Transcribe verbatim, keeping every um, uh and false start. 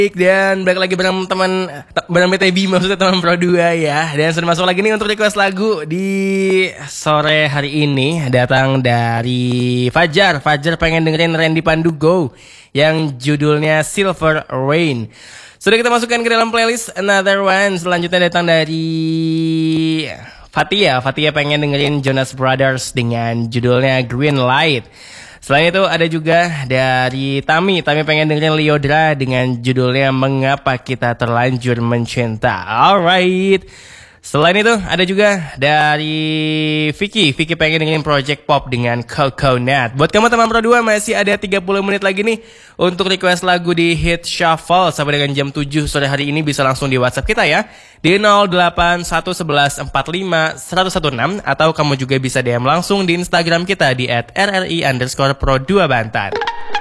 Dan balik lagi bareng teman bareng B T B, maksudnya teman Pro dua ya. Dan sudah masuk lagi nih untuk request lagu di sore hari ini. Datang dari Fajar. Fajar pengen dengerin Randy Pandu Go yang judulnya Silver Rain. Sudah kita masukkan ke dalam playlist Another One. Selanjutnya datang dari Fatia. Fatia pengen dengerin Jonas Brothers dengan judulnya Green Light. Selain itu ada juga dari Tami. Tami pengen dengerin Lyodra dengan judulnya Mengapa Kita Terlanjur Mencinta. Alright. Selain itu ada juga dari Vicky. Vicky pengen dengerin Project Pop dengan Coconut. Buat kamu teman Pro dua masih ada tiga puluh menit lagi nih untuk request lagu di Hit Shuffle. Sampai dengan jam tujuh sore hari ini bisa langsung di WhatsApp kita ya. Di nol delapan satu satu satu empat lima satu satu enam. Atau kamu juga bisa D M langsung di Instagram kita di at rri underscore pro dua Bantan.